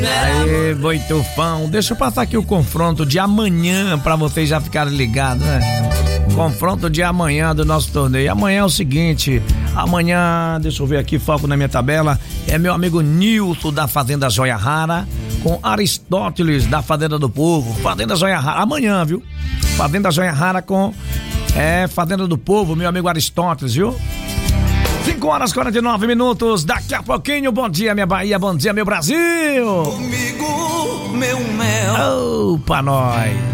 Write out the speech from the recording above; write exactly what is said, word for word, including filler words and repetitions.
Aí, boi tufão, deixa eu passar aqui o confronto de amanhã pra vocês já ficarem ligados, né? Confronto de amanhã do nosso torneio. Amanhã é o seguinte, amanhã, deixa eu ver aqui, foco na minha tabela, é meu amigo Nilson da Fazenda Joia Rara com Aristóteles da Fazenda do Povo. Fazenda Joia Rara, amanhã, viu? Fazenda Joia Rara com é, Fazenda do Povo, meu amigo Aristóteles, viu? cinco horas e quarenta e nove minutos, daqui a pouquinho, bom dia minha Bahia, bom dia meu Brasil! Comigo, meu mel. Oh, pra nós!